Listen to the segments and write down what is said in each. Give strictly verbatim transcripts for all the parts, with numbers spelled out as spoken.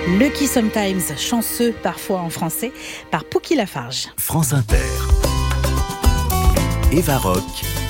Lucky Sometimes, chanceux parfois en français, par Pouki Lafarge. France Inter. Eva Rock.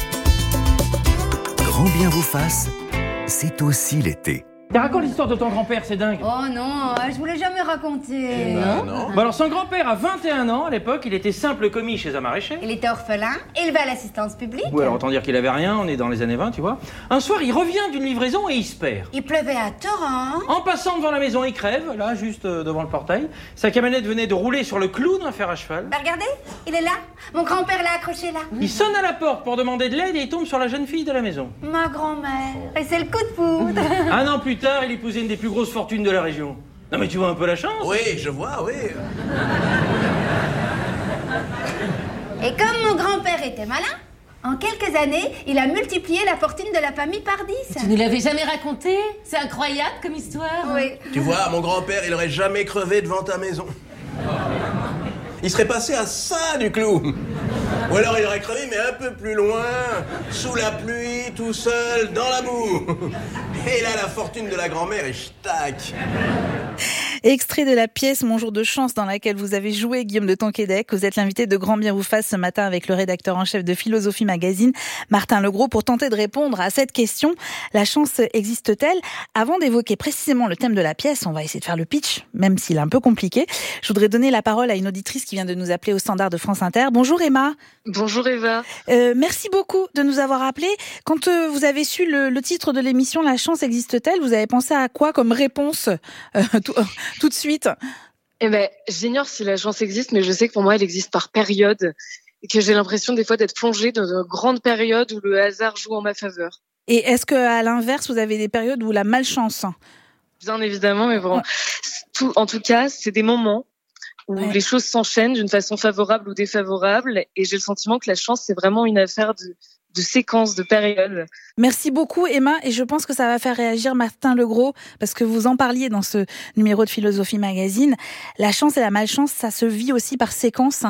Grand bien vous fasse, c'est aussi l'été. Raconte l'histoire de ton grand-père, c'est dingue. Oh non, je vous l'ai jamais raconté. Ben non. Bah alors son grand-père a vingt et un ans à l'époque, il était simple commis chez un maraîcher. Il était orphelin, élevé à l'assistance publique. Ouais, alors autant dire qu'il avait rien, on est dans les années vingt, tu vois. Un soir, il revient d'une livraison et il se perd. Il pleuvait à torrent. En passant devant la maison, il crève, là, juste euh, devant le portail. Sa camionnette venait de rouler sur le clou d'un fer à cheval. Bah regardez, il est là. Mon grand-père l'a accroché là. Il sonne à la porte pour demander de l'aide et il tombe sur la jeune fille de la maison. Ma grand-mère. Et c'est le coup de foudre. Un an plus tard, il épousait une des plus grosses fortunes de la région. Non mais tu vois un peu la chance. Oui, je vois, oui. Et comme mon grand-père était malin, en quelques années, il a multiplié la fortune de la famille par dix. Tu ne l'avais jamais raconté? C'est incroyable comme histoire. Oui. Tu vois, mon grand-père, il aurait jamais crevé devant ta maison. Il serait passé à ça du clou. Ou alors il aurait crevé, mais un peu plus loin, sous la pluie, tout seul, dans la boue. Et là, la fortune de la grand-mère est ch'tac. Extrait de la pièce Mon jour de chance dans laquelle vous avez joué, Guillaume de Tonquédec. Vous êtes l'invité de Grand bien vous fasse ce matin avec le rédacteur en chef de Philosophie Magazine, Martin Legros, pour tenter de répondre à cette question. La chance existe-t-elle? Avant d'évoquer précisément le thème de la pièce, on va essayer de faire le pitch, même s'il est un peu compliqué. Je voudrais donner la parole à une auditrice qui vient de nous appeler au standard de France Inter. Bonjour Emma. Bonjour Eva. Euh, merci beaucoup de nous avoir appelés. Quand euh, vous avez su le, le titre de l'émission La chance existe-t-elle, vous avez pensé à quoi comme réponse euh, tout, euh, tout de suite? Eh ben, j'ignore si la chance existe, mais je sais que pour moi, elle existe par période. Et que j'ai l'impression des fois d'être plongée dans une grande période où le hasard joue en ma faveur. Et est-ce qu'à l'inverse, vous avez des périodes où la malchance? Bien évidemment, mais bon. Ouais. Tout, en tout cas, c'est des moments où ouais. les choses s'enchaînent d'une façon favorable ou défavorable. Et j'ai le sentiment que la chance, c'est vraiment une affaire de... de séquences, de périodes. Merci beaucoup Emma, et je pense que ça va faire réagir Martin Legros, parce que vous en parliez dans ce numéro de Philosophie Magazine. La chance et la malchance, ça se vit aussi par séquences.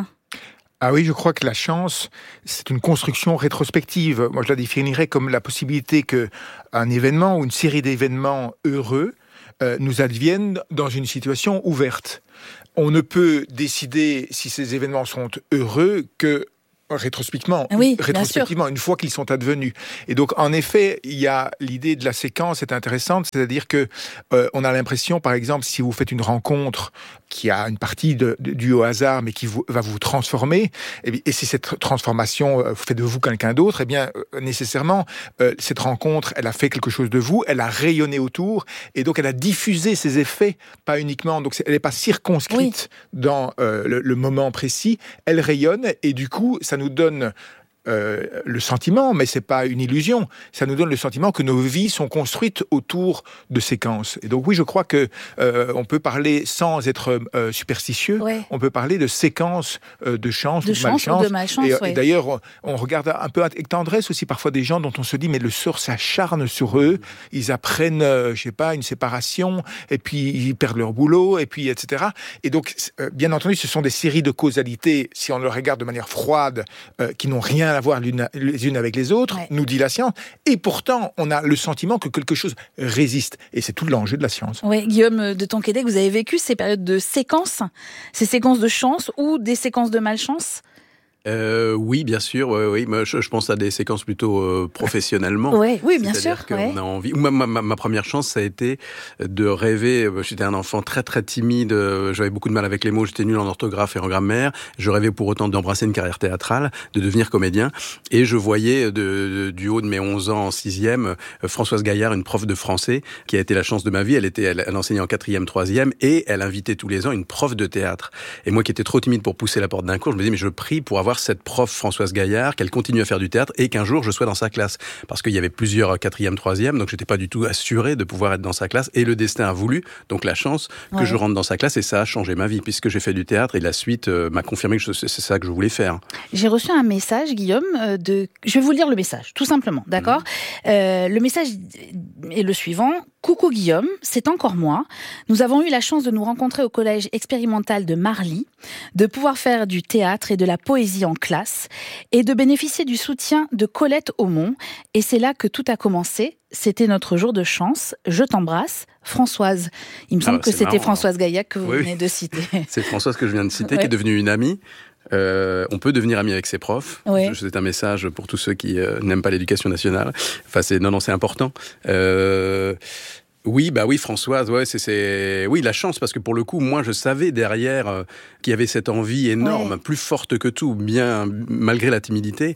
Ah oui, je crois que la chance, c'est une construction rétrospective. Moi, je la définirais comme la possibilité qu'un événement ou une série d'événements heureux euh, nous adviennent dans une situation ouverte. On ne peut décider si ces événements sont heureux que rétrospectivement, oui, rétrospectivement une fois qu'ils sont advenus. Et donc, en effet, il y a l'idée de la séquence est intéressante, c'est-à-dire que euh, on a l'impression, par exemple, si vous faites une rencontre qui a une partie de, de, due au hasard, mais qui vous, va vous transformer, et, et si cette transformation euh, fait de vous quelqu'un d'autre, eh bien, euh, nécessairement, euh, cette rencontre, elle a fait quelque chose de vous, elle a rayonné autour, et donc elle a diffusé ses effets, pas uniquement, donc elle n'est pas circonscrite oui. dans euh, le, le moment précis, elle rayonne, et du coup, ça nous donne euh, le sentiment, mais c'est pas une illusion, ça nous donne le sentiment que nos vies sont construites autour de séquences. Et donc oui, je crois que euh, on peut parler sans être euh, superstitieux, ouais. on peut parler de séquences euh, de chance, de, de chance malchance. Ou de malchance. Et, ouais. et d'ailleurs, on, on regarde un peu avec tendresse aussi parfois des gens dont on se dit mais le sort s'acharne sur eux, ils apprennent, euh, je sais pas, une séparation, et puis ils perdent leur boulot, et puis et cetera. Et donc, euh, bien entendu, ce sont des séries de causalités, si on le regarde de manière froide, euh, qui n'ont rien à voir l'une, les unes avec les autres, ouais. nous dit la science. Et pourtant, on a le sentiment que quelque chose résiste. Et c'est tout l'enjeu de la science. Oui, Guillaume de Tonquédec, vous avez vécu ces périodes de séquences, ces séquences de chance ou des séquences de malchance? Euh, oui, bien sûr. Oui, oui. Moi, je, je pense à des séquences plutôt euh, professionnellement. Ouais, oui, bien C'est-à-dire sûr. qu'on ouais. a envie. Ma, ma, ma première chance, ça a été de rêver. J'étais un enfant très très timide. J'avais beaucoup de mal avec les mots. J'étais nul en orthographe et en grammaire. Je rêvais pour autant d'embrasser une carrière théâtrale, de devenir comédien. Et je voyais de, de, du haut de mes onze ans en sixième, Françoise Gaillard, une prof de français, qui a été la chance de ma vie. Elle était, elle, elle enseignait en quatrième, troisième, et elle invitait tous les ans une prof de théâtre. Et moi, qui étais trop timide pour pousser la porte d'un cours, je me disais mais je prie pour avoir cette prof Françoise Gaillard, qu'elle continue à faire du théâtre et qu'un jour je sois dans sa classe. Parce qu'il y avait plusieurs quatrième, troisième, donc j'étais pas du tout assuré de pouvoir être dans sa classe, et le destin a voulu, donc la chance, que ouais. je rentre dans sa classe, et ça a changé ma vie, puisque j'ai fait du théâtre, et la suite euh, m'a confirmé que je, c'est ça que je voulais faire. J'ai reçu un message, Guillaume, euh, de... je vais vous lire le message, tout simplement, d'accord mmh. euh, Le message est le suivant. Coucou Guillaume, c'est encore moi. Nous avons eu la chance de nous rencontrer au collège expérimental de Marly, de pouvoir faire du théâtre et de la poésie vie en classe et de bénéficier du soutien de Colette Aumont. Et c'est là que tout a commencé. C'était notre jour de chance. Je t'embrasse, Françoise. Il me semble ah, que c'était marrant, Françoise Gaillac que vous oui, venez de citer. C'est Françoise que je viens de citer, ouais. qui est devenue une amie. Euh, on peut devenir ami avec ses profs. Ouais. C'est un message pour tous ceux qui euh, n'aiment pas l'éducation nationale. Enfin, c'est non, non, c'est important. Euh, Oui, bah oui, Françoise, ouais, c'est, c'est, oui, la chance, parce que pour le coup, moi, je savais derrière euh, qu'il y avait cette envie énorme, ouais. plus forte que tout, bien, malgré la timidité,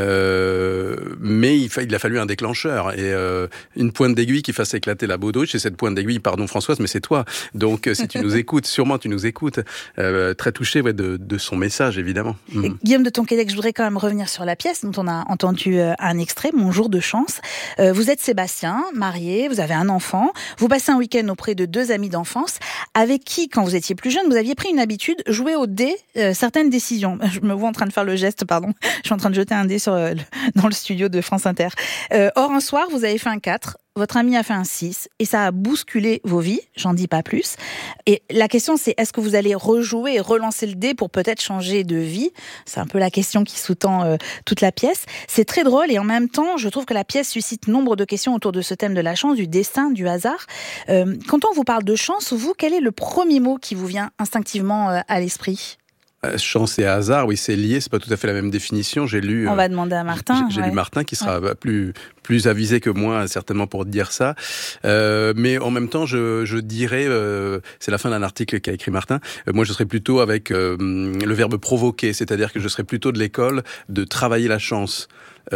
euh, mais il, fa- il a fallu un déclencheur, et euh, une pointe d'aiguille qui fasse éclater la baudruche, et cette pointe d'aiguille, pardon Françoise, mais c'est toi, donc euh, si tu nous écoutes, sûrement tu nous écoutes, euh, très touché ouais, de, de son message, évidemment. Et Guillaume de Tonquédec, je voudrais quand même revenir sur la pièce dont on a entendu euh, un extrait, Mon jour de chance. Euh, vous êtes Sébastien, marié, vous avez un enfant. Vous passez un week-end auprès de deux amis d'enfance avec qui, quand vous étiez plus jeune, vous aviez pris une habitude, jouer au dé euh, certaines décisions. Je me vois en train de faire le geste, pardon. Je suis en train de jeter un dé sur, euh, dans le studio de France Inter. Euh, or, un soir, vous avez fait un quatre. Votre ami a fait un six et ça a bousculé vos vies, j'en dis pas plus. Et la question c'est, est-ce que vous allez rejouer et relancer le dé pour peut-être changer de vie ? C'est un peu la question qui sous-tend euh, toute la pièce. C'est très drôle et en même temps, je trouve que la pièce suscite nombre de questions autour de ce thème de la chance, du destin, du hasard. Euh, quand on vous parle de chance, vous, quel est le premier mot qui vous vient instinctivement euh, à l'esprit ? Chance et hasard, oui, c'est lié, c'est pas tout à fait la même définition. J'ai lu. On va demander à Martin. J'ai, j'ai ouais. lu Martin qui sera ouais. plus plus avisé que moi certainement pour dire ça. Euh, mais en même temps, je, je dirais, euh, c'est la fin d'un article qu'a écrit Martin. Euh, moi, je serais plutôt avec euh, le verbe provoquer, c'est-à-dire que je serais plutôt de l'école de travailler la chance.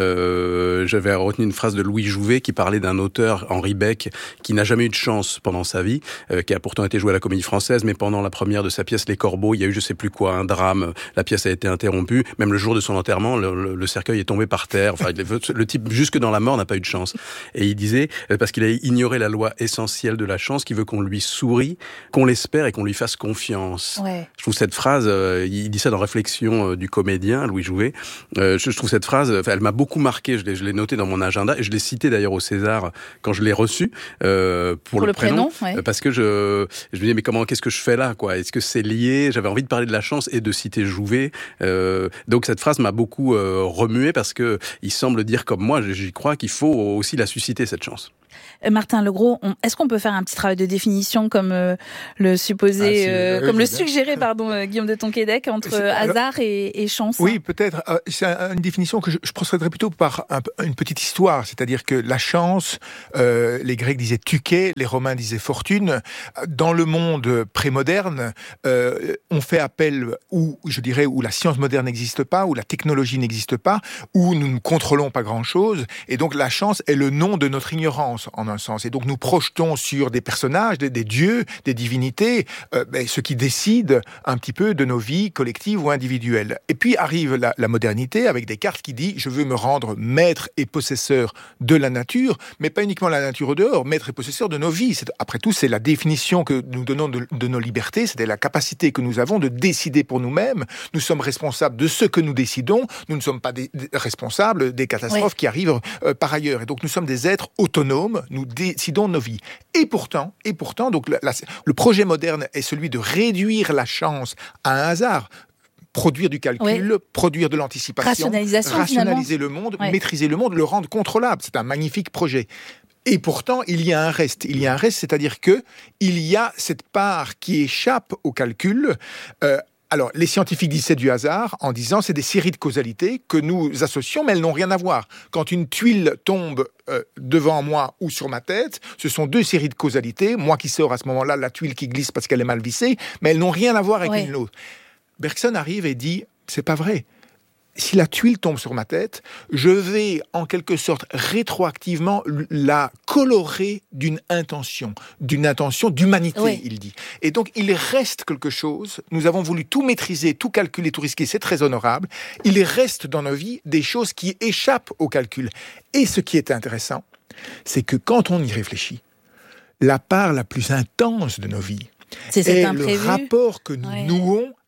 Euh, j'avais retenu une phrase de Louis Jouvet qui parlait d'un auteur, Henri Beck, qui n'a jamais eu de chance pendant sa vie, euh, qui a pourtant été joué à la Comédie Française, mais pendant la première de sa pièce Les Corbeaux, il y a eu je sais plus quoi, un drame, la pièce a été interrompue, même le jour de son enterrement, le, le, le cercueil est tombé par terre, enfin, le type, jusque dans la mort, n'a pas eu de chance. Et il disait, parce qu'il a ignoré la loi essentielle de la chance, qui veut qu'on lui sourie, qu'on l'espère et qu'on lui fasse confiance. Ouais. Je trouve cette phrase, euh, il dit ça dans Réflexions du comédien, Louis Jouvet, euh, je, je trouve cette phrase, elle m'a beaucoup marqué, je l'ai, je l'ai noté dans mon agenda et je l'ai cité d'ailleurs au César quand je l'ai reçu euh, pour, pour le, le prénom, prénom ouais. parce que je je me disais mais comment qu'est-ce que je fais là quoi, est-ce que c'est lié, j'avais envie de parler de la chance et de citer Jouvet, euh, donc cette phrase m'a beaucoup euh, remué parce que il semble dire comme moi, j'y crois qu'il faut aussi la susciter cette chance. Martin Legros, on, est-ce qu'on peut faire un petit travail de définition comme euh, le supposé, ah, si, euh, comme le suggéré, pardon, euh, Guillaume de Tonquédec, entre euh, hasard et, et chance ? Oui, peut-être. Euh, c'est un, une définition que je, je procéderais plutôt par un, une petite histoire, c'est-à-dire que la chance, euh, les Grecs disaient tuké, les Romains disaient fortune. Dans le monde prémoderne, euh, on fait appel où, je dirais, où la science moderne n'existe pas, où la technologie n'existe pas, où nous ne contrôlons pas grand-chose, et donc la chance est le nom de notre ignorance. En un sens. Et donc nous projetons sur des personnages, des, des dieux, des divinités, euh, ben, ce qui décide un petit peu de nos vies collectives ou individuelles. Et puis arrive la, la modernité avec Descartes qui dit « je veux me rendre maître et possesseur de la nature », mais pas uniquement la nature au dehors, maître et possesseur de nos vies. C'est, après tout, c'est la définition que nous donnons de, de nos libertés, c'est la capacité que nous avons de décider pour nous-mêmes. Nous sommes responsables de ce que nous décidons, nous ne sommes pas des, des responsables des catastrophes oui. qui arrivent euh, par ailleurs. Et donc nous sommes des êtres autonomes, nous décidons de nos vies. Et pourtant, et pourtant, donc la, la, le projet moderne est celui de réduire la chance à un hasard. Produire du calcul, oui. produire de l'anticipation, Rationalisation, rationaliser le monde, oui. maîtriser le monde, le rendre contrôlable. C'est un magnifique projet. Et pourtant, il y a un reste. Il y a un reste, c'est-à-dire que il y a cette part qui échappe au calcul. Euh, Alors, les scientifiques disent c'est du hasard en disant c'est des séries de causalités que nous associons, mais elles n'ont rien à voir. Quand une tuile tombe euh, devant moi ou sur ma tête, ce sont deux séries de causalités. Moi qui sors à ce moment-là, la tuile qui glisse parce qu'elle est mal vissée, mais elles n'ont rien à voir avec ouais. l'une l'autre. Bergson arrive et dit c'est pas vrai. Si la tuile tombe sur ma tête, je vais en quelque sorte rétroactivement la colorer d'une intention, d'une intention d'humanité, oui. il dit. Et donc il reste quelque chose, nous avons voulu tout maîtriser, tout calculer, tout risquer, c'est très honorable, il reste dans nos vies des choses qui échappent au calcul. Et ce qui est intéressant, c'est que quand on y réfléchit, la part la plus intense de nos vies c'est est le rapport que nous ouais. nouons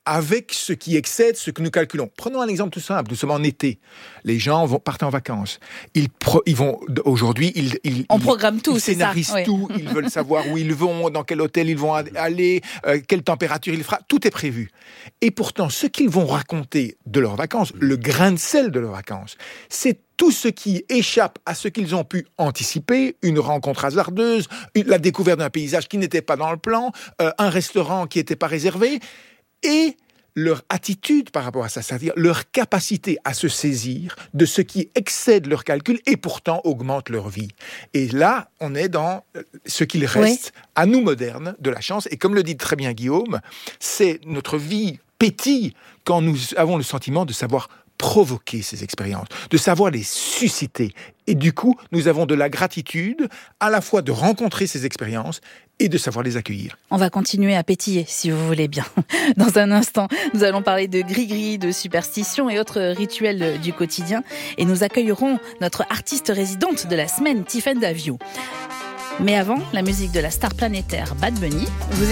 avec ce qui excède ce que nous calculons. Prenons un exemple tout simple. Nous sommes en été. Les gens vont partent en vacances. Ils, pro, ils vont aujourd'hui. Ils, ils, On ils, programme tout, ils c'est scénarisent ça. Oui. tout. Ils veulent savoir où ils vont, dans quel hôtel ils vont aller, euh, quelle température il fera. Tout est prévu. Et pourtant, ce qu'ils vont raconter de leurs vacances, le grain de sel de leurs vacances, c'est tout ce qui échappe à ce qu'ils ont pu anticiper, une rencontre hasardeuse, une, la découverte d'un paysage qui n'était pas dans le plan, euh, un restaurant qui n'était pas réservé, et leur attitude par rapport à ça, c'est-à-dire leur capacité à se saisir de ce qui excède leur calcul et pourtant augmente leur vie. Et là, on est dans ce qu'il reste oui. à nous modernes de la chance. Et comme le dit très bien Guillaume, c'est notre vie pétille quand nous avons le sentiment de savoir provoquer ces expériences, de savoir les susciter. Et du coup, nous avons de la gratitude à la fois de rencontrer ces expériences et de savoir les accueillir. On va continuer à pétiller, si vous voulez bien. Dans un instant, nous allons parler de gris-gris, de superstitions et autres rituels du quotidien. Et nous accueillerons notre artiste résidente de la semaine, Tiffaine Davio. Mais avant, la musique de la star planétaire Bad Bunny. Vous